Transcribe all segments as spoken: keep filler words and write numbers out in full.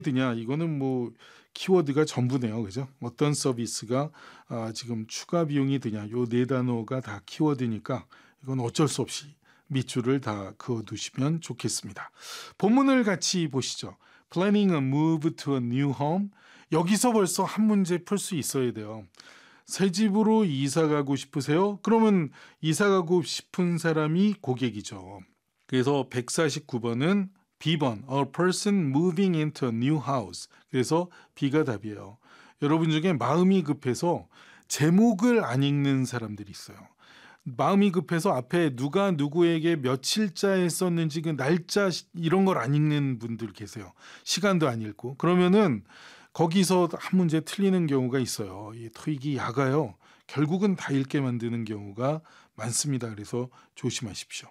드냐 이거는 뭐 키워드가 전부네요. 그죠? 어떤 서비스가 아 지금 추가 비용이 드냐 요 네 단어가 다 키워드니까 이건 어쩔 수 없이 밑줄을 다 그어 두시면 좋겠습니다. 본문을 같이 보시죠. Planning a move to a new home. 여기서 벌써 한 문제 풀 수 있어야 돼요. 새 집으로 이사 가고 싶으세요? 그러면 이사 가고 싶은 사람이 고객이죠. 그래서 백사십구 번은 B번 A person moving into a new house. 그래서 B가 답이에요. 여러분 중에 마음이 급해서 제목을 안 읽는 사람들이 있어요. 마음이 급해서 앞에 누가 누구에게 며칠자에 썼는지 그 날짜 이런 걸 안 읽는 분들 계세요. 시간도 안 읽고. 그러면은 거기서 한 문제 틀리는 경우가 있어요. 이 토익이 약아요. 결국은 다 읽게 만드는 경우가 많습니다. 그래서 조심하십시오.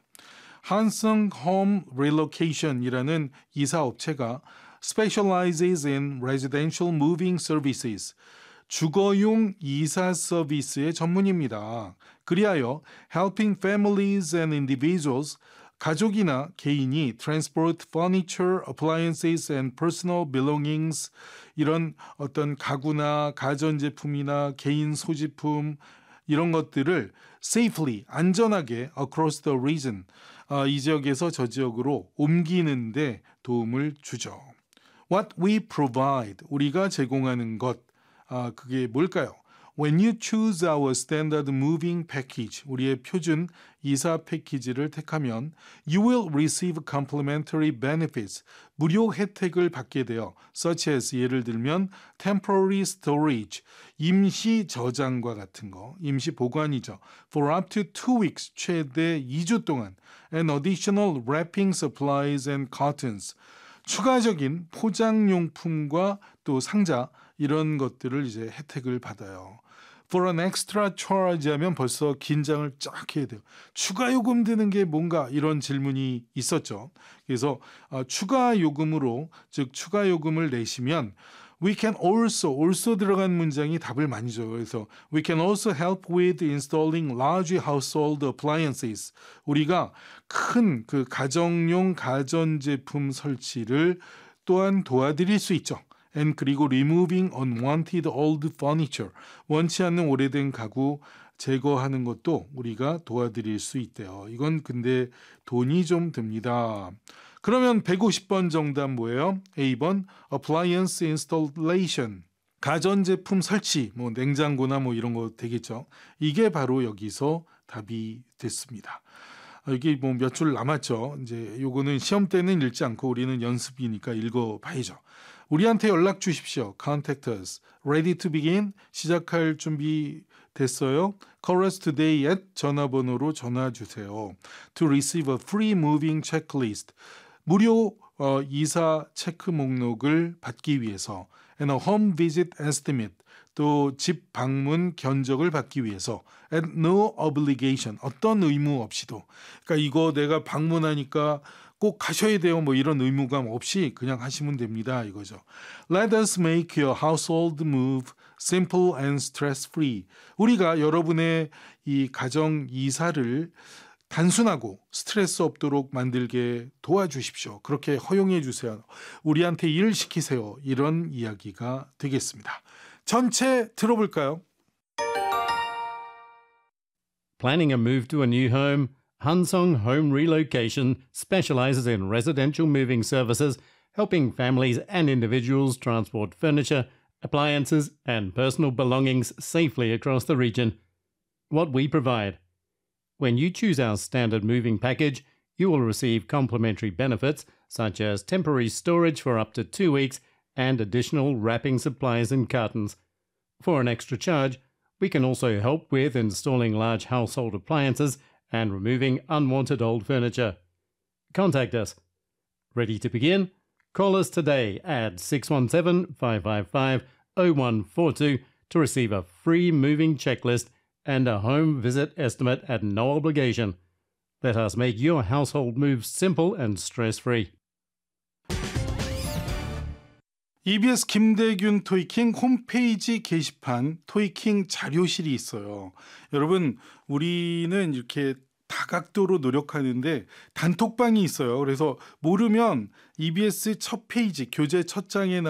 한성 홈 릴로케이션이라는 이사 업체가 specializes in residential moving services. 주거용 이사 서비스의 전문입니다. 그리하여 helping families and individuals 가족이나 개인이 transport furniture, appliances and personal belongings 이런 어떤 가구나 가전제품이나 개인 소지품 이런 것들을 safely 안전하게 across the region 어, 이 지역에서 저 지역으로 옮기는데 도움을 주죠. What we provide 우리가 제공하는 것 아, 그게 뭘까요? When you choose our standard moving package, 우리의 표준 이사 패키지를 택하면 you will receive complimentary benefits, 무료 혜택을 받게 돼요. Such as 예를 들면 temporary storage, 임시 저장과 같은 거, 임시 보관이죠. For up to two weeks, 최대 이 주 동안, and additional wrapping supplies and cartons, 추가적인 포장용품과 또 상자 이런 것들을 이제 혜택을 받아요. For an extra charge 하면 벌써 긴장을 쫙 해야 돼요. 추가 요금 드는 게 뭔가 이런 질문이 있었죠. 그래서 어, 추가 요금으로 즉 추가 요금을 내시면 we can also also 들어간 문장이 답을 많이 줘요. 그래서 we can also help with installing large household appliances. 우리가 큰 그 가정용 가전제품 설치를 또한 도와드릴 수 있죠. and 그리고 removing unwanted old furniture. 원치 않는 오래된 가구 제거하는 것도 우리가 도와드릴 수 있대요. 이건 근데 돈이 좀 듭니다. 그러면 백오십 번 정답 뭐예요? A번 appliance installation. 가전제품 설치, 뭐 냉장고나 뭐 이런 거 되겠죠. 이게 바로 여기서 답이 됐습니다. 이게 뭐 몇 줄 남았죠. 이제 요거는 시험 때는 읽지 않고 우리는 연습이니까 읽어봐야죠. 우리한테 연락 주십시오. Contact us. Ready to begin? 시작할 준비 됐어요? Call us today at 전화번호로 전화 주세요. To receive a free moving checklist. 무료 어, 이사 체크 목록을 받기 위해서 and a home visit estimate. 또 집 방문 견적을 받기 위해서 at no obligation. 어떤 의무 없이도. 그러니까 이거 내가 방문하니까 꼭 가셔야 돼요. 뭐 이런 의무감 없이 그냥 하시면 됩니다. 이거죠. Let us make your household move simple and stress-free. 우리가 여러분의 이 가정 이사를 단순하고 스트레스 없도록 만들게 도와주십시오. 그렇게 허용해 주세요. 우리한테 일을 시키세요. 이런 이야기가 되겠습니다. 전체 들어볼까요? Planning a move to a new home? Hansong Home Relocation specializes in residential moving services, helping families and individuals transport furniture, appliances, and personal belongings safely across the region. What we provide. When you choose our standard moving package, you will receive complimentary benefits such as temporary storage for up to two weeks and additional wrapping supplies and cartons. For an extra charge, we can also help with installing large household appliances and removing unwanted old furniture. Contact us. Ready to begin? Call us today at six one seven, five five five, zero one four two to receive a free moving checklist and a home visit estimate at no obligation. Let us make your household moves simple and stress-free. 이비에스 김대균 토익킹 홈페이지 게시판 토익킹 자료실이 있어요. 여러분 우리는 이렇게 다각도로 노력하는데 단톡방이 있어요. 그래서 모르면 이비에스 첫 페이지, 교재 첫 장에